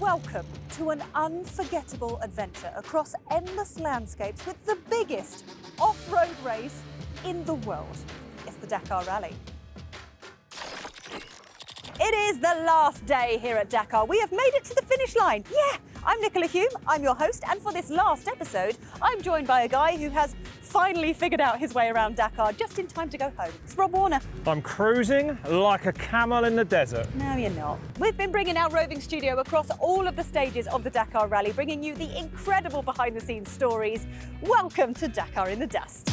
Welcome to an unforgettable adventure across endless landscapes with the biggest off-road race in the world. It's the Dakar Rally. It is the last day here at Dakar. We have made it to the finish line. Yeah, I'm Nicola Hume, I'm your host, and for this last episode, I'm joined by a guy who has finally figured out his way around Dakar just in time to go home. It's Rob Warner. I'm cruising like a camel in the desert. No, you're not. We've been bringing our roving studio across all of the stages of the Dakar Rally, bringing you the incredible behind-the-scenes stories. Welcome to Dakar in the Dust.